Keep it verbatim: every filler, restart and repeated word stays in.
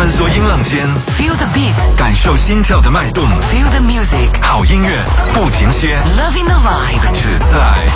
穿梭音浪间 Feel the beat， 感受心跳的脉动。 Feel the music， 好音乐不停歇， Loving the vibe， 只在